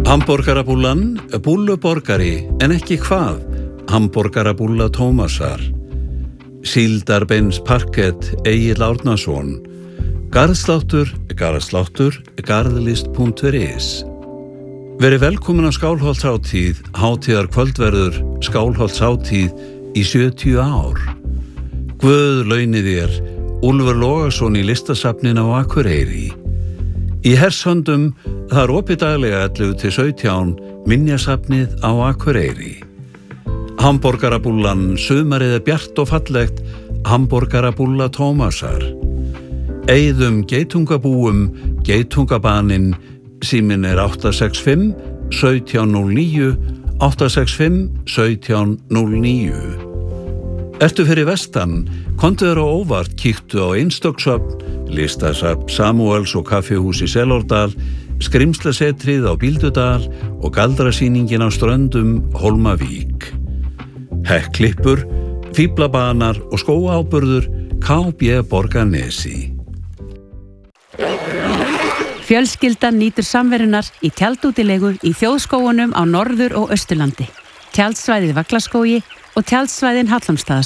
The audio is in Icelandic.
Hamborgarabúllan, búlluborgari en ekki hvað, hamborgarabúlla Tómasar. Síldarbeins parkett Egill Árnason. Garðsláttur, garðlist.is. Verið velkomin á Skálholtshátíð, hátíðar kvöldverður Skálholtshátíð í 70 ár. Guð launi þér, Úlfur Logason í listasafninu á Akureyri. Í hershöndum það er opið daglega 11-17 minjasafnið á Akureyri. Hamborgarabúllan, sumarið er bjart og fallegt, hamborgarabúlla Tómasar. Eyðum geitungabúum, geitungabaninn, síminn er 865 1709, 865 1709. Ertu fyrir vestan, komdu þér á óvart, kíktu á Einstöksöfn, listasafn Samúels og kaffihús í Selordal, skrimslasetrið á Bíldudal og galdrasýningin á Ströndum Hólmavík. Hekklippur, fíblabanar og skóáburður KB Borgarnesi. Fjölskyldan nýtur samverunar í tjaldútilegu í þjóðskógunum á Norður- og Austurlandi, tjaldsvæðið Vaglaskógi og tjaldsvæðin Hallormsstaðaskógi.